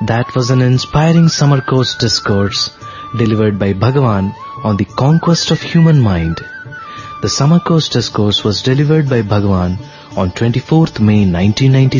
That was an inspiring summer course discourse delivered by Bhagavan on the conquest of human mind. The summer course discourse was delivered by Bhagavan on 24th May 1993